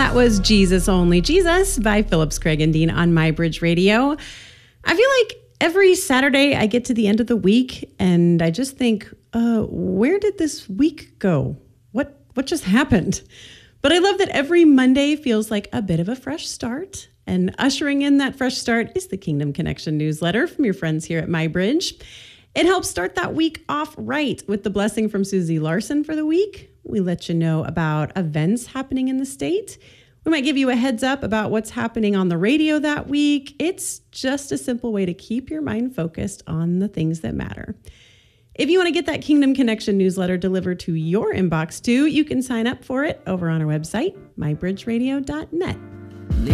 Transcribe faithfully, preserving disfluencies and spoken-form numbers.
That was Jesus Only Jesus by Phillips Craig and Dean on MyBridge Radio. I feel like every Saturday I get to the end of the week and I just think, uh, where did this week go? What what just happened? But I love that every Monday feels like a bit of a fresh start. And ushering in that fresh start is the Kingdom Connection newsletter from your friends here at MyBridge. It helps start that week off right with the blessing from Susie Larson for the week. We let you know about events happening in the state. We might give you a heads up about what's happening on the radio that week. It's just a simple way to keep your mind focused on the things that matter. If you want to get that Kingdom Connection newsletter delivered to your inbox too, you can sign up for it over on our website, my bridge radio dot net.